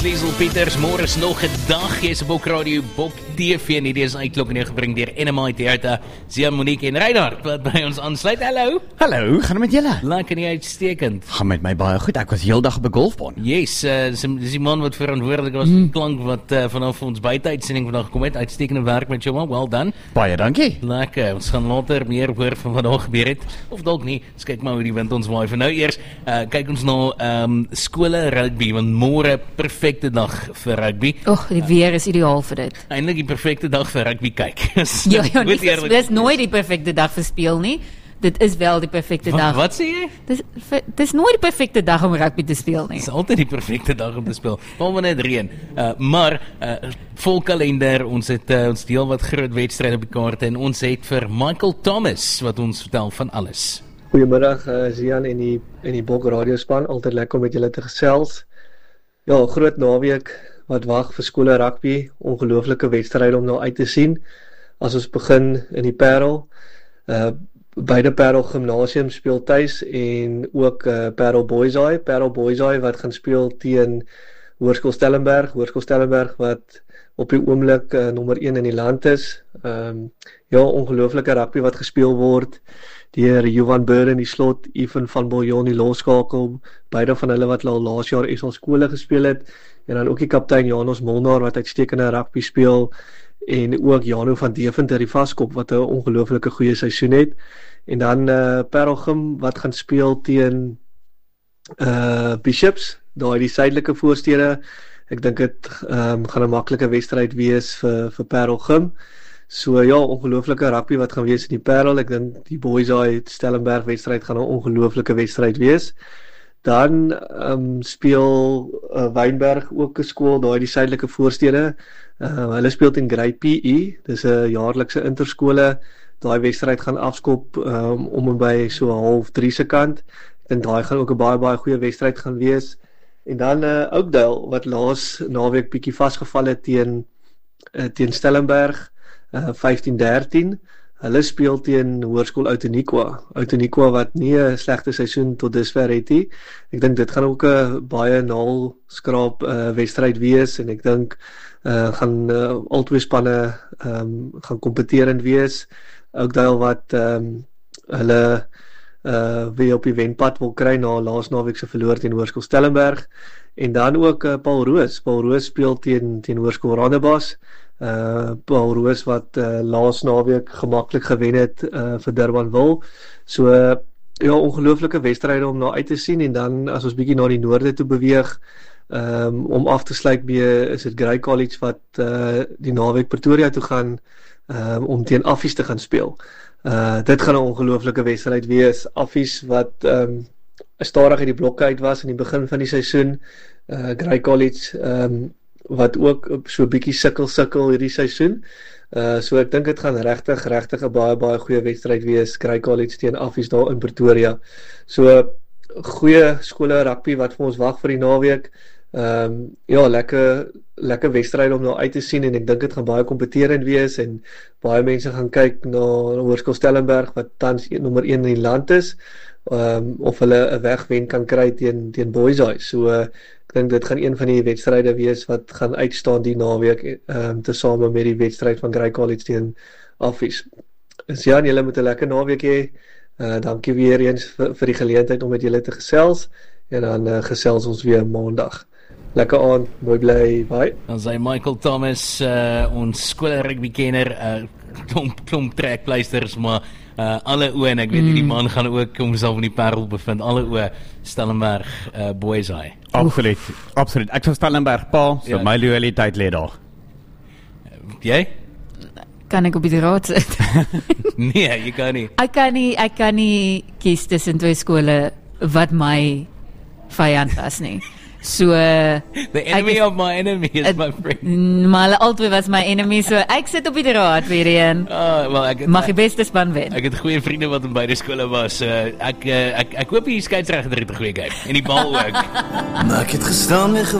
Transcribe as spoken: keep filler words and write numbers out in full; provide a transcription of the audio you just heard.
Liesel Pieters, môre is nog 'n dag, jy is op Bok Radio, Bok T V en hierdie is uitklok en gebring deur N M I Theater, Sian Monique en Reinhard wat by ons aansluit. Hallo. Hallo, gaan het met julle? Lekker nie uitstekend. Gaan met my baie goed. Ek was heeldag op 'n golfbaan. Yes, uh, dis, dis die man wat verantwoordelik was vir die klank wat uh, vanaf ons buiteuitsending vandag gekom het. Uitstekende werk met jou man. Well done. Baie dankie. Lekker. Ons gaan later meer hoor van wat daar gebeur het. Of dalk nie. Ons kyk maar hoe die wind ons waai. Vir nou eers uh, kyk ons na um, skole rugby want môre perfekte dag vir rugby. Och, die weer is ideaal vir dit. Eintlik die perfekte dag vir rugby kyk. ja, ja, nie, dis, dis nooit die perfekte dag vir speel nie. Dit is wel die perfekte dag. Wat, wat sê jy? Dis dis nooit die perfekte dag om rugby te speel nie. Dis altyd die perfekte dag om te speel. Behalwe net reën. Uh, maar uh, vol kalender, ons het uh, ons deel wat groot wedstryde op die kaart en ons het vir Michael Thomas wat ons vertel van alles. Goeiemiddag uh, Sian en die en die Bok Radio span, altyd lekker om met julle te gesels. Ja, groot naweek wat wag vir skole rugby, ongelooflike wedstryde om nou uit te sien. As ons begin in die Parel, uh, beide Parel Gimnasium speel tuis en ook uh, Parel Boyseye, Parel Boyseye wat gaan speel teen Hoërskool Stellenberg, Hoërskool Stellenberg wat op die oomblik uh, nommer een in die land is. Um, ja, ongelooflike rugby wat gespeel word deur Johan Burden die slot, Ivan van Biljon die loskakel, beide van hulle wat al laas jaar S L skole gespeel het, en dan ook die kaptein Janos Molnar wat uitstekende rugby speel, en ook Jano van Deventer die vaskop wat 'n ongelooflike goeie seisoen het, en dan uh, Parelgym wat gaan speel teen uh, Bishops, daar die suidelike voorstede. Ek dink dit um, gaan 'n maklike wedstryd wees vir, vir Parelgym. So ja, ongelooflike rugby wat gaan wees in die Parel. Ek dink die Boyseye Stellenberg wedstryd gaan 'n ongelooflike wedstryd wees. Dan um, speel uh, Wynberg ook 'n skool daar die suidelike voorstede. Uh, hulle speel teen Grey P E. Dis 'n jaarlikse interskole. Daai wedstryd gaan afskop um, om en by so half drie se kant. Ek dink daai gaan ook 'n baie baie goeie wedstryd gaan wees. En dan uh, Oakdale wat laas naweek bietjie vasgeval het teen uh, teen Stellenberg. Uh, vyftien dertien, hulle speel teen Hoërskool Outeniqua. Outeniqua wat nie 'n slegte seisoen tot dusver het nie. Ek dink dit gaan ook 'n baie naalskraap uh, wedstryd wees en ek dink uh, gaan uh, albei spanne um, gaan kompeterend wees. Oakdale wat um, hulle uh, weer op die wenpad wil kry na laas naweek se verloor teen Hoërskool Stellenberg. En dan ook uh, Paul Roos. Paul Roos speel teen teen Hoërskool Rondebosch. Uh, Paul Roos wat uh, laas naweek gemaklik gewen het uh, vir Durbanville. So uh, ja, ongelooflike wedstryde om na uit te sien, en dan as ons bietjie na die noorde toe beweeg, um, om af te sluit mee is dit Grey College wat uh, die naweek Pretoria toe gaan um, om teen Affies te gaan speel. Uh, dit gaan 'n ongelooflike wedstryd wees. Affies wat um, stadig uit die blokke uit was in die begin van die seisoen. Uh, Grey College um, wat ook so 'n bietjie sukkel sukkel hierdie seisoen. Uh so ek dink dit gaan regtig regtig 'n baie baie goeie wedstryd wees, Grey College teen Affies daar in Pretoria. So goeie skole rugby wat vir ons wag vir die naweek. Ehm um, ja, lekker lekker wedstryde om nou uit te sien, en ek dink dit gaan baie kompeterend wees en baie mense gaan kyk na Hoërskool Stellenberg wat tans nommer een in die land is. Um, of hulle 'n wegwen kan kry teen teen Boyseye. So uh, ek dink dit gaan een van die wedstryde wees wat gaan uitstaan die naweek, um, tesame met die wedstryd van Grey College teen Affies. Dus ja, julle moet 'n lekker naweek hê. Uh, dankie weer eens vir, vir die geleentheid om met julle te gesels, en dan uh, gesels ons weer maandag. Lekker aand, mooi bly, bye. Dan sê Michael Thomas, uh, ons skole rugby kenner, uh, klomp klomp trekpleisters, maar Uh, alle oë, en ek weet mm. die man gaan ook homself in die Parel bevind, alle oë Stellenberg uh, Boyseye. Absoluut, absoluut. Ek sou Stellenberg pa, so ja. My loyaliteit lê daar. Jy? Kan ek op die raad sit? Nee, jy kan nie. Ek kan nie, ek kan nie kies tussen twee skole wat my vyand was nie. So the enemy ek, of my enemy is uh, my friend. Maar hulle albei was my enemy, so ek sit op die raad weer een. Oh, well, ek het, mag die beste span wen. Ek het goeie vriende wat in beide skole was. So ek, ek ek ek hoop die skeieregter het 'n goeie game en die bal ook. Maar ek het gestaan weer